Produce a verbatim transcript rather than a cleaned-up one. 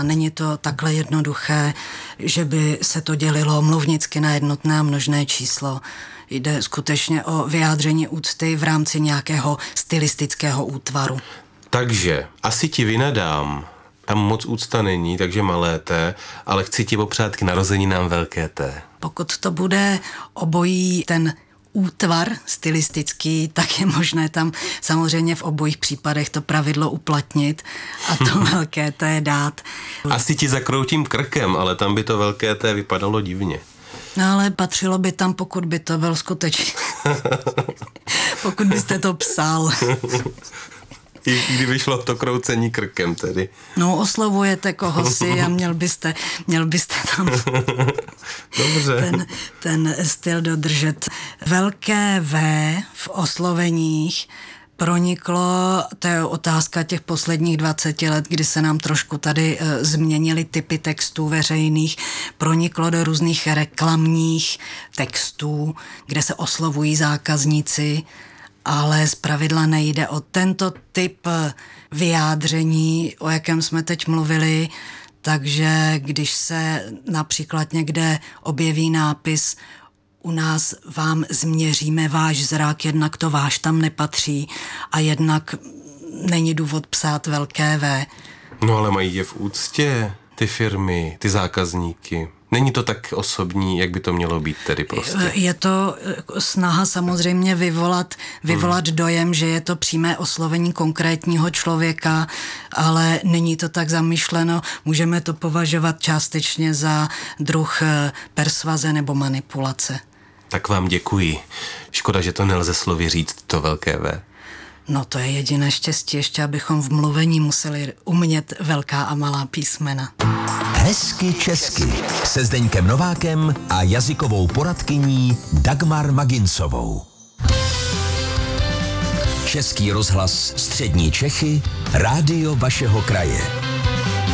není to takhle jednoduché, že by se to dělilo mluvnicky na jednotné a množné číslo. Jde skutečně o vyjádření úcty v rámci nějakého stylistického útvaru. Takže asi ti vynadám, tam moc úcta není, takže malé T, ale chci ti popřát k narozeninám velké T. Pokud to bude obojí ten útvar stylistický, tak je možné tam samozřejmě v obojích případech to pravidlo uplatnit a to velké T dát. Asi ti zakroutím krkem, ale tam by to velké T vypadalo divně. No ale patřilo by tam, pokud by to byl skutečně. Pokud byste to psal. I kdyby šlo to kroucení krkem tedy. No, oslovujete kohosi a měl byste, měl byste tam Dobře. Ten, ten styl dodržet. Velké V v osloveních proniklo, to je otázka těch posledních dvaceti let, kdy se nám trošku tady e, změnily typy textů veřejných, proniklo do různých reklamních textů, kde se oslovují zákazníci, ale zpravidla nejde o tento typ vyjádření, o jakém jsme teď mluvili, takže když se například někde objeví nápis u nás vám změříme váš zrak, jednak to váš tam nepatří a jednak není důvod psát velké V. No ale mají je v úctě ty firmy, ty zákazníky. Není to tak osobní, jak by to mělo být tedy prostě. Je to snaha samozřejmě vyvolat, vyvolat hmm. dojem, že je to přímé oslovení konkrétního člověka, ale není to tak zamýšleno. Můžeme to považovat částečně za druh persvaze nebo manipulace. Tak vám děkuji. Škoda, že to nelze slovy říct, to velké V. No to je jediné štěstí, ještě abychom v mluvení museli umět velká a malá písmena. Hezky česky se Zdeňkem Novákem a jazykovou poradkyní Dagmar Maginsovou. Český rozhlas Střední Čechy, rádio vašeho kraje.